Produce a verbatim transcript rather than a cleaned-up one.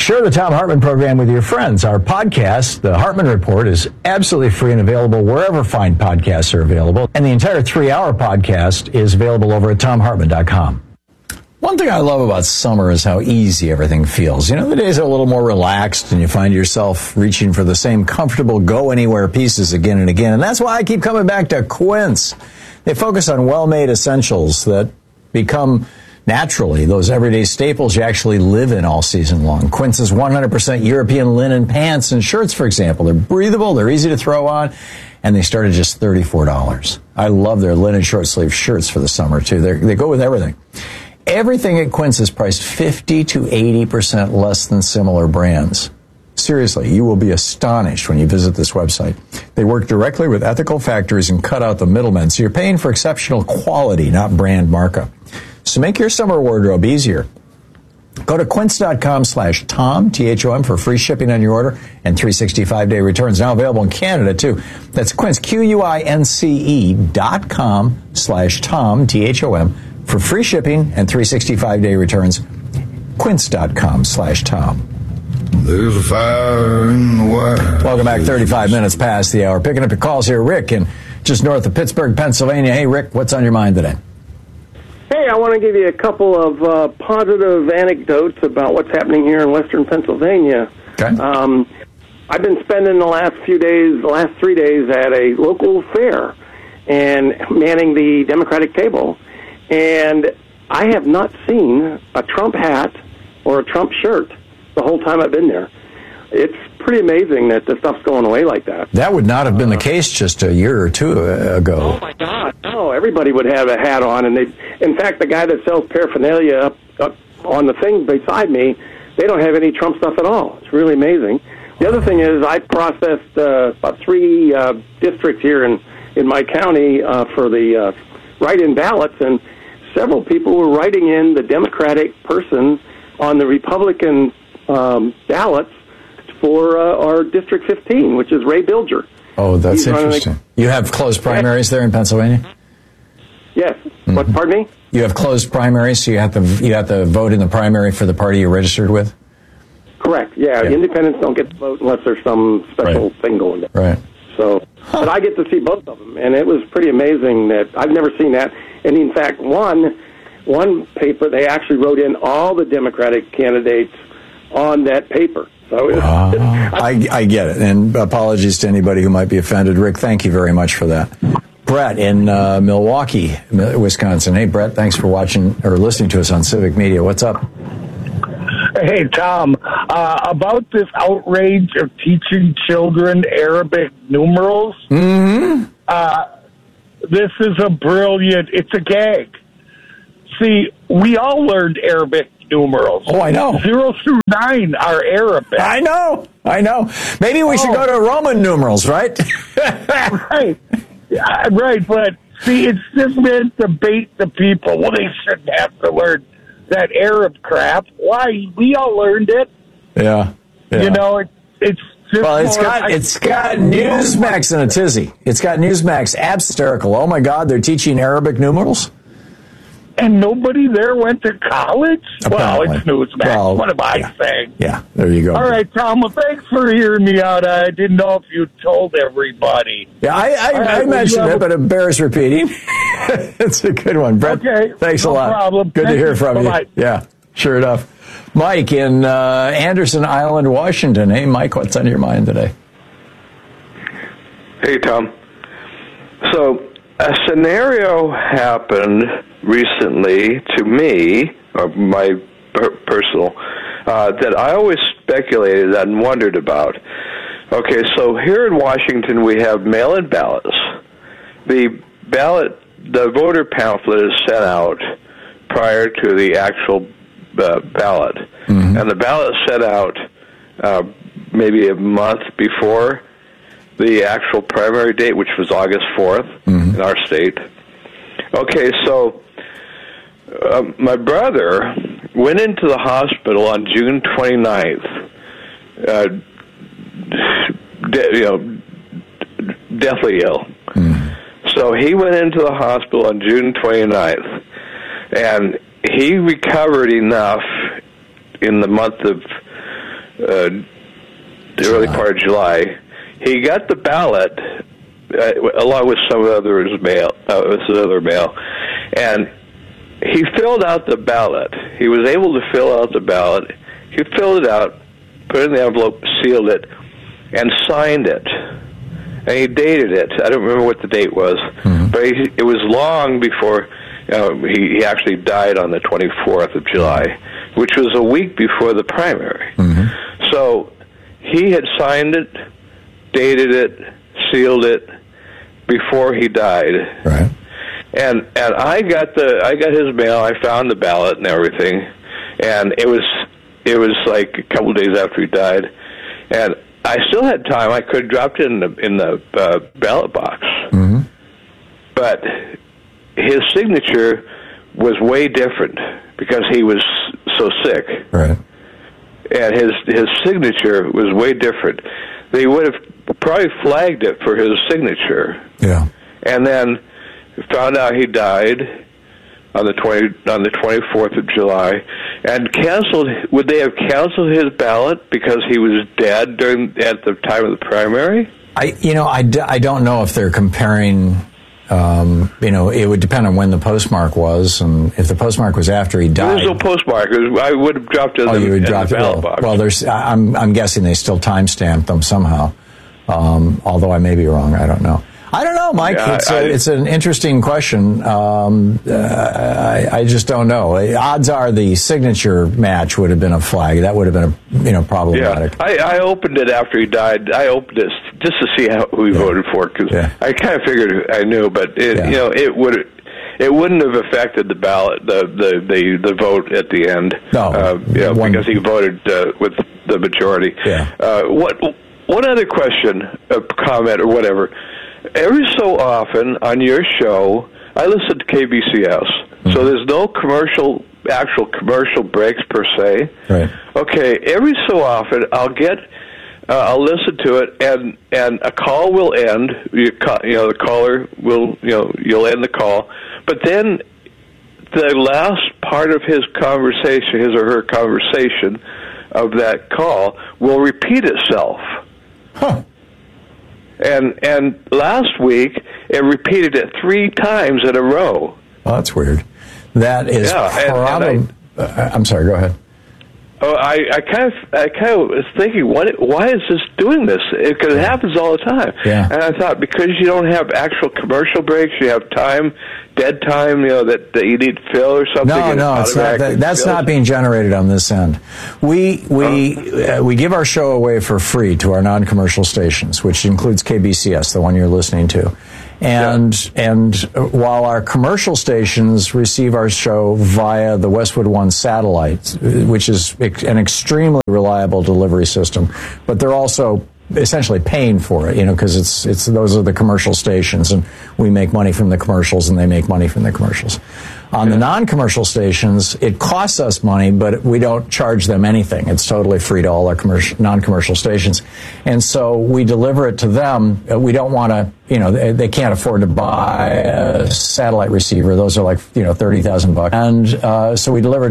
Share the Thom Hartmann program with your friends. Our podcast, The Hartmann Report, is absolutely free and available wherever fine podcasts are available. And the entire three-hour podcast is available over at thom hartmann dot com. One thing I love about summer is how easy everything feels. You know, the days are a little more relaxed and you find yourself reaching for the same comfortable go-anywhere pieces again and again. And that's why I keep coming back to Quince. They focus on well-made essentials that become naturally those everyday staples you actually live in all season long. Quince's one hundred percent European linen pants and shirts, for example. They're breathable, they're easy to throw on, and they start at just thirty-four dollars. I love their linen short-sleeve shirts for the summer, too. They're, they go with everything. Everything at Quince is priced fifty to eighty percent less than similar brands. Seriously, you will be astonished when you visit this website. They work directly with ethical factories and cut out the middlemen, so you're paying for exceptional quality, not brand markup. So make your summer wardrobe easier. Go to quince.com slash Tom, T H O M, for free shipping on your order and three hundred sixty-five day returns. Now available in Canada, too. That's Quince, Q U I N C E dot com slash Tom, T H O M, for free shipping and three hundred sixty-five day returns. Quince.com slash Tom. There's a fire in the wire. Welcome back, thirty-five minutes past the hour. Picking up your calls here. Rick in just north of Pittsburgh, Pennsylvania. Hey, Rick, what's on your mind today? Hey, I want to give you a couple of uh, positive anecdotes about what's happening here in western Pennsylvania. Okay. Um, I've been spending the last few days, the last three days at a local fair and manning the Democratic table. And I have not seen a Trump hat or a Trump shirt the whole time I've been there. It's pretty amazing that the stuff's going away like that. That would not have been the case just a year or two ago. Oh, my God. No, everybody would have a hat on. And they, in fact, the guy that sells paraphernalia up, up on the thing beside me, they don't have any Trump stuff at all. It's really amazing. The other thing is I processed uh, about three uh, districts here in, in my county uh, for the uh, write-in ballots, and several people were writing in the Democratic person on the Republican um, ballots for uh, our District fifteen, which is Ray Bilger. Oh, that's He's interesting. Running... You have closed primaries there in Pennsylvania? Yes. Mm-hmm. What? Pardon me? You have closed primaries, so you have to you have to vote in the primary for the party you're registered with? Correct. Yeah, yeah. Independents don't get to vote unless there's some special right. thing going there. Right. So, huh. But I get to see both of them, and it was pretty amazing that I've never seen that. And in fact, one one paper they actually wrote in all the Democratic candidates on that paper. So it, uh, I, I get it, and apologies to anybody who might be offended. Rick, thank you very much for that. Brett in uh, Milwaukee, Wisconsin. Hey, Brett, thanks for watching or listening to us on Civic Media. What's up? Hey, Tom, uh, about this outrage of teaching children Arabic numerals. Mm-hmm. Uh, this is a brilliant, it's a gag. See, we all learned Arabic numerals. Oh, I know. Zero through nine are Arabic. I know. I know. Maybe we oh. should go to Roman numerals, right? Right. Yeah, right, but see, it's just meant to bait the people. Well, they shouldn't have to learn that Arab crap. Why? We all learned it. Yeah. yeah. You know, it, it's just well, it's more, got I, it's got Newsmax in a tizzy. It's got Newsmax hysterical. Oh my God, they're teaching Arabic numerals. And nobody there went to college? Apparently. Well, it's Newsmax. Well, what am I yeah. saying? Yeah, there you go. All right, Tom, well, thanks for hearing me out. I didn't know if you told everybody. Yeah, I, I, right, I mentioned well, it, but it bears repeating. It's a good one, Brett. Okay. Thanks no a lot. Problem. Good Thank to hear you. from Bye-bye. you. Yeah, sure enough. Mike in uh, Anderson Island, Washington. Hey, Mike, what's on your mind today? Hey, Tom. So a scenario happened recently to me, or my per- personal, uh, that I always speculated and wondered about. Okay, so here in Washington we have mail-in ballots. The ballot, the voter pamphlet is sent out prior to the actual uh, ballot. Mm-hmm. And the ballot is sent out uh, maybe a month before the actual primary date, which was August fourth mm-hmm. in our state. Okay, so uh, my brother went into the hospital on June twenty-ninth, uh, de- you know, deathly ill. Mm-hmm. So he went into the hospital on June twenty-ninth, and he recovered enough in the month of uh, the early part of July. He got the ballot uh, along with some others mail, uh, with some other mail, and he filled out the ballot. He was able to fill out the ballot. He filled it out, put it in the envelope, sealed it, and signed it. And he dated it. I don't remember what the date was, mm-hmm. but he, it was long before you know, he, he actually died on the twenty-fourth of July, which was a week before the primary. Mm-hmm. So he had signed it, dated it, sealed it before he died. Right. And and I got the I got his mail. I found the ballot and everything, and it was it was like a couple of days after he died, and I still had time. I could have dropped it in the in the uh, ballot box, mm-hmm. but his signature was way different because he was so sick. Right. And his his signature was way different. They would have probably flagged it for his signature. Yeah. And then found out he died on the twenty on the twenty fourth of July, and canceled. Would they have canceled his ballot because he was dead during at the time of the primary? I you know I, d- I don't know if they're comparing. Um, you know, it would depend on when the postmark was, and if the postmark was after he died. There was no postmark. It was, I would have dropped it in, oh, the, you would in drop the it. ballot Well, box. well, there's. I'm I'm guessing they still timestamped them somehow. Um, although I may be wrong. I don't know. I don't know, Mike. Yeah, it's, I, a, it's an interesting question. Um, uh, I, I just don't know. Odds are the signature match would have been a flag. That would have been a you know problematic. Yeah, I, I opened it after he died. I opened it just to see how who he yeah. voted for because yeah. I kind of figured I knew, but it, yeah. you know it would it wouldn't have affected the ballot the the the, the vote at the end. No, uh, you know, one, because he voted uh, with the majority. Yeah. Uh, what one other question, a comment, or whatever. Every so often on your show, I listen to K B C S, mm-hmm. so there's no commercial, actual commercial breaks per se. Right. Okay, every so often I'll get, uh, I'll listen to it, and and a call will end. You, ca- you know, the caller will, you know, you'll end the call, but then the last part of his conversation, his or her conversation of that call, will repeat itself. Huh. And and last week, it repeated it three times in a row. Well, that's weird. That is yeah, probably... And, and I, uh, I'm sorry, go ahead. Oh, I, I kind of, I kind of was thinking, what, why is this doing this? Because it, it happens all the time. Yeah. And I thought, because you don't have actual commercial breaks, you have time, dead time, you know, that, that you need to fill or something. No, no, it's not. That, that's fills. not being generated on this end. We we oh. uh, we give our show away for free to our non-commercial stations, which includes K B C S, the one you're listening to. And yeah. and while our commercial stations receive our show via the Westwood One satellite, which is an extremely reliable delivery system, but they're also essentially paying for it, you know, because it's it's those are the commercial stations, and we make money from the commercials, and they make money from the commercials. On yeah. the non-commercial stations, it costs us money, but we don't charge them anything. It's totally free to all our commercial, non-commercial stations, and so we deliver it to them. We don't want to, you know, they, they can't afford to buy a satellite receiver. Those are like, you know, thirty thousand bucks, and uh, so we deliver